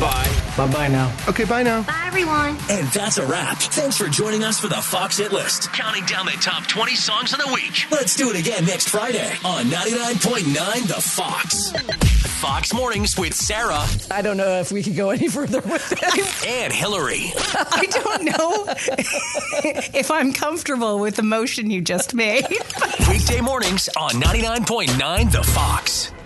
Bye. Bye-bye now. Okay, bye now. Bye, everyone. And that's a wrap. Thanks for joining us for the Fox Hit List, counting down the top 20 songs of the week. Let's do it again next Friday on 99.9 The Fox. Fox Mornings with Sarah. I don't know if we could go any further with it. And Hillary. I don't know if I'm comfortable with the motion you just made. Weekday mornings on 99.9 The Fox.